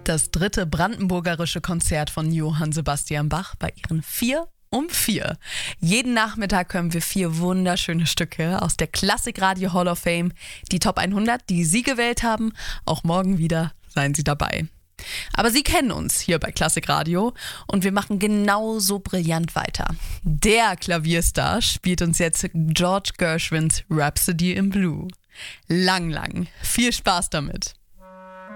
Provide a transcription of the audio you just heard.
Das 3. brandenburgerische Konzert von Johann Sebastian Bach bei ihren 4 um 4. Jeden Nachmittag hören wir 4 wunderschöne Stücke aus der Klassikradio Hall of Fame, die Top 100, die Sie gewählt haben. Auch morgen wieder seien Sie dabei. Aber Sie kennen uns hier bei Klassikradio und wir machen genauso brillant weiter. Der Klavierstar spielt uns jetzt George Gershwins Rhapsody in Blue. Lang. Viel Spaß damit.